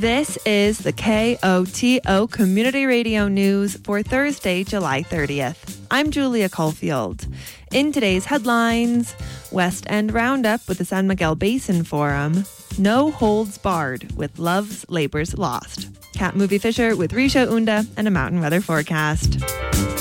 This is the KOTO Community Radio News for Thursday, July 30th. I'm Julia Caulfield. In today's headlines, West End Roundup with the San Miguel Basin Forum, No Holds Barred with Love's Labour's Lost, Cat Movie Fisher with Risha Unda, and a mountain weather forecast.